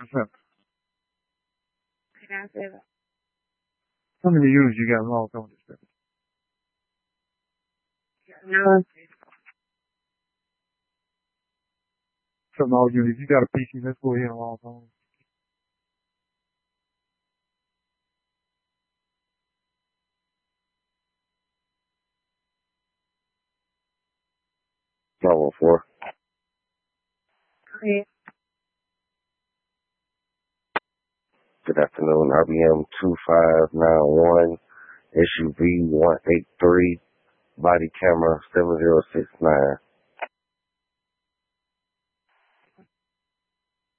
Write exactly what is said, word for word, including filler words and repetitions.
What's up? Can I say that? How many units you got logged on this thing? No. Some all units. You got a P C, let's go ahead and log on. Level four. Okay. Good afternoon. R B M two five nine one, S U V one eight three, body camera seven zero six nine.